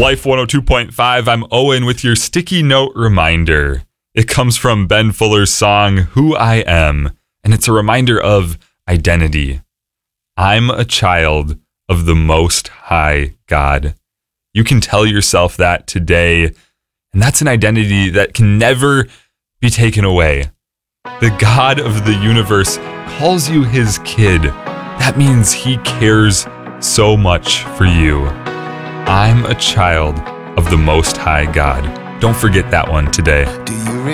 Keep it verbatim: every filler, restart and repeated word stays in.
Life one oh two point five, I'm Owen with your sticky note reminder. It comes from Ben Fuller's song, Who I Am, and it's a reminder of identity. I'm a child of the Most High God. You can tell yourself that today, and that's an identity that can never be taken away. The God of the universe calls you his kid. That means he cares so much for you. I'm a child of the Most High God. Don't forget that one today. Do you